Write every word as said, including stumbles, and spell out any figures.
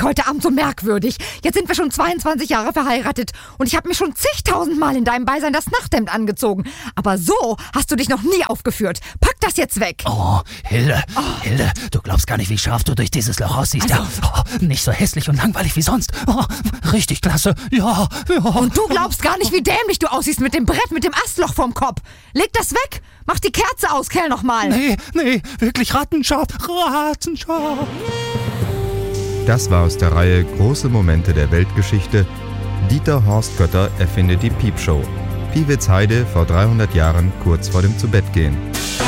ich heute Abend so merkwürdig? Jetzt sind wir schon zweiundzwanzig Jahre verheiratet und ich habe mir schon zigtausend Mal in deinem Beisein das Nachthemd angezogen. Aber so hast du dich noch nie aufgeführt. Pack das jetzt weg. Oh, Hilde, oh. Hilde, du glaubst gar nicht, wie scharf du durch dieses Loch aussiehst. Also, ja, oh, nicht so hässlich und langweilig wie sonst. Oh, richtig klasse. Ja, ja. Und du glaubst gar nicht, wie dämlich du aussiehst mit dem Brett, mit dem Astloch vorm Kopf. Leg das weg. Mach die Kerze aus, Kerl, nochmal. Nee, nee, wirklich rattenscharf, rattenscharf. Das war aus der Reihe Große Momente der Weltgeschichte. Dieter Horst Götter erfindet die Piepshow. Piewitz Heide vor dreihundert Jahren kurz vor dem Zubettgehen.